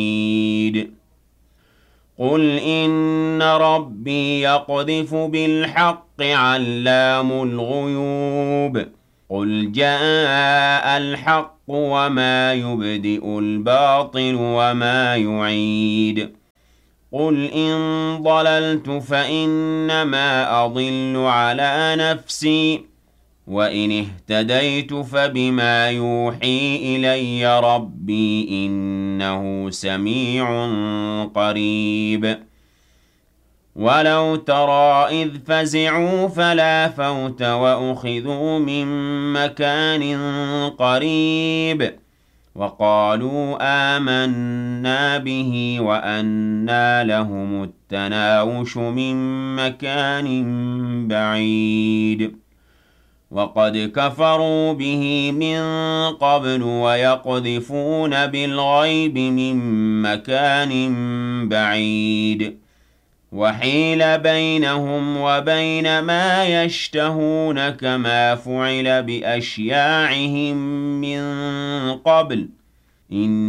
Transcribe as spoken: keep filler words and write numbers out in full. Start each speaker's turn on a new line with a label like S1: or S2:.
S1: قُلْ إِنَّ رَبِّي يَقْذِفُ بِالْحَقِّ عَلَّامُ الْغُيُوبِ قُلْ جَاءَ الْحَقُّ وَمَا يُبْدِئُ الْبَاطِلُ وَمَا يُعِيدُ قُلْ إِن ضَلَلْتُ فَإِنَّمَا أَضِلُّ عَلَىٰ نَفْسِي وَإِنِ اهْتَدَيْتُ فَبِمَا يُوحِي إِلَيَّ رَبِّي ۚ إِنَّهُ سَمِيعٌ قَرِيبٌ وَلَوْ تَرَىٰ إِذْ فَزِعُوا فَلَا فَوْتَ وَأُخِذُوا مِن مَّكَانٍ قَرِيبٍ وَقَالُوا آمَنَّا بِهِ وَأَنَّىٰ لَهُمُ التَّنَاوُشُ مِن مَّكَانٍ بَعِيدٍ وَقَدْ كَفَرُوا بِهِ مِن قَبْلُ وَيَقْذِفُونَ بِالْغَيْبِ مِن مَّكَانٍ بَعِيدٍ وَحِيلَ بَيْنَهُمْ وَبَيْنَ مَا يَشْتَهُونَ كَمَا فُعِلَ بِأَشْيَاعِهِم مِّن قَبْلُ ۚ